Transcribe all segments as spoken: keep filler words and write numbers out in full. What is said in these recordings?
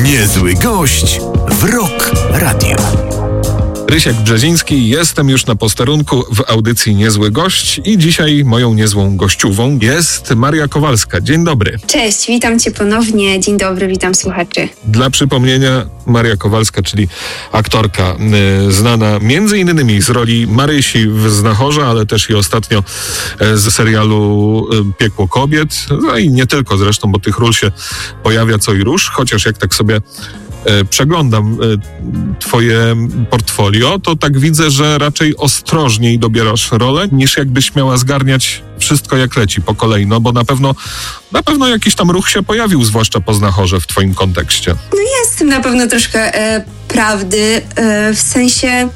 Niezły gość w Rock Radio. Rysiek Brzeziński, jestem już na posterunku w audycji Niezły Gość i dzisiaj moją niezłą gościówą jest Maria Kowalska. Dzień dobry. Cześć, witam Cię ponownie. Dzień dobry, witam słuchaczy. Dla przypomnienia, Maria Kowalska, czyli aktorka y, znana między innymi z roli Marysi w Znachorze, ale też i ostatnio y, z serialu y, Piekło Kobiet. No i nie tylko zresztą, bo tych ról się pojawia co i róż, chociaż jak tak sobie przeglądam twoje portfolio, to tak widzę, że raczej ostrożniej dobierasz rolę, niż jakbyś miała zgarniać wszystko jak leci po kolei, no bo na pewno na pewno jakiś tam ruch się pojawił, zwłaszcza po Znachorze w twoim kontekście. No jest na pewno troszkę e, prawdy, e, w sensie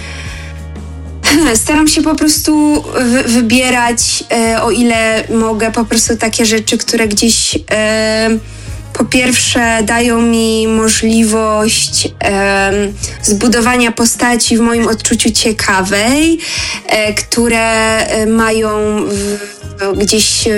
staram się po prostu wy, wybierać, e, o ile mogę, po prostu takie rzeczy, które gdzieś e, po pierwsze dają mi możliwość e, zbudowania postaci w moim odczuciu ciekawej, e, które e, mają w, gdzieś e,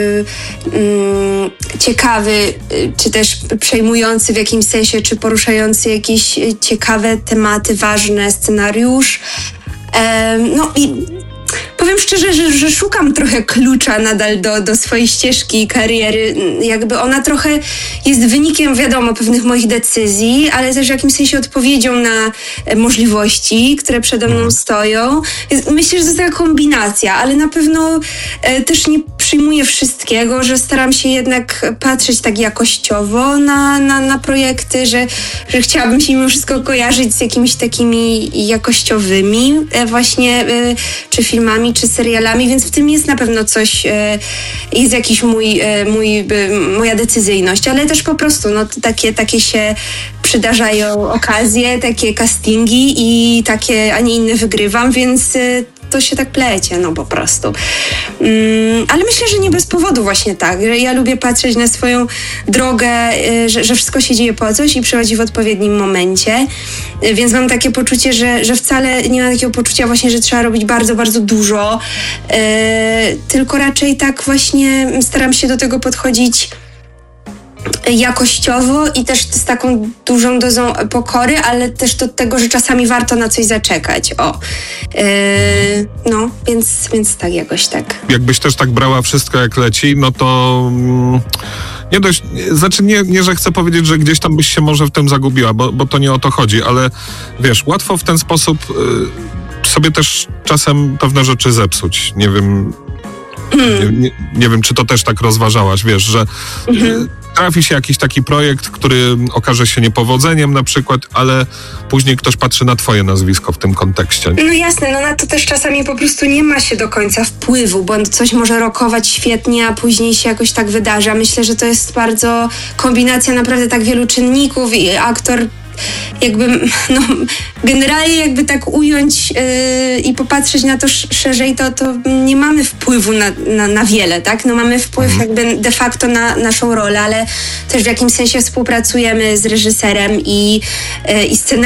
m, ciekawy, e, czy też przejmujący w jakimś sensie, czy poruszający jakieś ciekawe tematy, ważne scenariusz. E, no i powiem szczerze, że, że szukam trochę klucza nadal do, do swojej ścieżki i kariery. Jakby ona trochę jest wynikiem, wiadomo, pewnych moich decyzji, ale też w jakimś sensie odpowiedzią na możliwości, które przede mną stoją. Więc myślę, że to jest taka kombinacja, ale na pewno e, też nie przyjmuję wszystkiego, że staram się jednak patrzeć tak jakościowo na, na, na projekty, że, że chciałabym się mimo wszystko kojarzyć z jakimiś takimi jakościowymi e, właśnie e, czy filmami, czy serialami, więc w tym jest na pewno coś, e, jest jakiś mój, e, mój, e, moja decyzyjność, ale też po prostu no, takie, takie się przydarzają okazje, takie castingi i takie, a nie inne wygrywam, więc e, to się tak plecie, no po prostu. Um, ale myślę, że nie bez powodu właśnie tak, że ja lubię patrzeć na swoją drogę, y, że, że wszystko się dzieje po coś i przychodzi w odpowiednim momencie, y, więc mam takie poczucie, że, że wcale nie mam takiego poczucia właśnie, że trzeba robić bardzo, bardzo dużo, y, tylko raczej tak właśnie staram się do tego podchodzić jakościowo i też z taką dużą dozą pokory, ale też do tego, że czasami warto na coś zaczekać. O. Yy, no, więc, więc tak jakoś tak. Jakbyś też tak brała wszystko jak leci, no to mm, nie dość, znaczy nie, nie, że chcę powiedzieć, że gdzieś tam byś się może w tym zagubiła, bo, bo to nie o to chodzi, ale wiesz, łatwo w ten sposób y, sobie też czasem pewne rzeczy zepsuć. Nie wiem, hmm. nie, nie, nie wiem, czy to też tak rozważałaś, wiesz, że hmm. trafi się jakiś taki projekt, który okaże się niepowodzeniem na przykład, ale później ktoś patrzy na twoje nazwisko w tym kontekście. No jasne, no na to też czasami po prostu nie ma się do końca wpływu, bo coś może rokować świetnie, a później się jakoś tak wydarza. Myślę, że to jest bardzo kombinacja naprawdę tak wielu czynników i aktor jakby, no, generalnie jakby tak ująć yy, i popatrzeć na to sz- szerzej, to, to nie mamy wpływu na, na, na wiele, tak? No mamy wpływ mhm. jakby de facto na naszą rolę, ale też w jakimś sensie współpracujemy z reżyserem i, yy, i scenarzem